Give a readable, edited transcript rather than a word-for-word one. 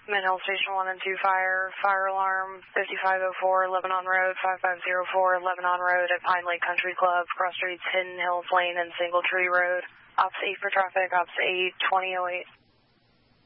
Mint Hill Station 1 and 2 fire. Fire alarm 5504 Lebanon Road, 5504 Lebanon Road at Pine Lake Country Club. Cross streets Hidden Hills Lane and Single Tree Road. Ops 8 for traffic, Ops 8, 2008.